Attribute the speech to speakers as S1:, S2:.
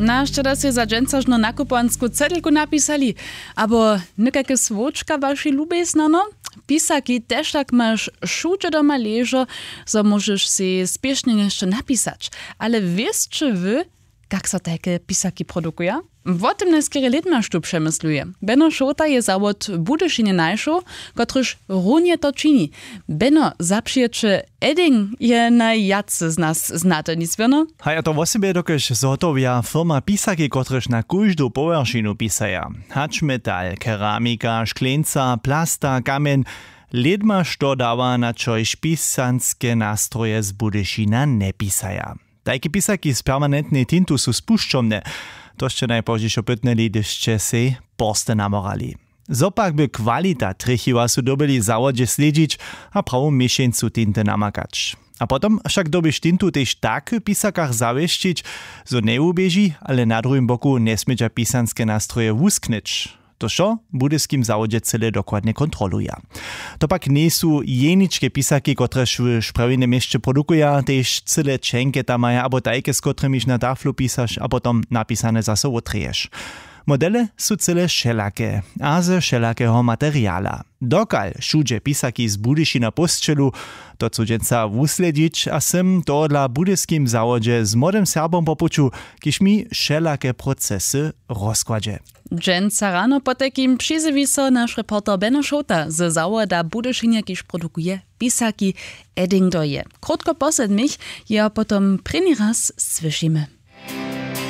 S1: Naštěda si za džencažno nakupansku cedelku napisali, abo nekake svočka vaši lubesna, no? Pisaki też tak masz všude doma leżo, so możesz si spiesznie jeszcze napisać. Ale wiesz czy wy, jak so takie pisaki produkują? O tym neskiery lit masz tu przemysluje. Beno Šota je zawód Budyšinie najšo, kotryż runie to czyni. Beno zapřieče Edding je najjacy z nas znate, nic wieno?
S2: A ja to o sobie dokaż zhotowia firma pisaki, kotryż na każdą površinu pisaja. Hacz metal, keramika, šklenca, plasta, kamen. Lidma što dawa na čojž pisanske nastroje z Budyšina ne pisaja. Takie pisaki z permanentnej tintu sú spuščomne. To ste najpoždiš opytneli, když ste si porste namorali. Zopak by kvalita trichiva sú dobili zawodźe sledzić, a prawą miesięcu tinte namakać. A potom však dobiš tintu tež tak v pisakach zawieszczyć, zo ne ubieži, ale na druhým boku nesmieťa pisanske nástroje wusknyć. To šo budyskim zawodźe cyle dokładnie kontroluje. To pak nie są jeniczkie pisaki, kotreż w szprawinnym mieście produkują, też cyle čenke tam mają, abo tajke, z którymiś na taflu pisasz, a potom napisane zase otrejesz. Modele są cyle wszelakie, a ze wszelakiego materiala. Dokal všudzie pisaki z Budyšina postčelu, to cudzenca wusledzić, a sem to dla budyskim zawodźe z młodym Serbom popuczu, kiż mi wszelakie procesy rozkładzie.
S1: Dženca rano po takim przyzywi so nasz reporter Beno Šota z zawoda Budyšinia, kiż produkuje pisaki Edding doje. Krótko posled mich, ja potom první raz slyšíme.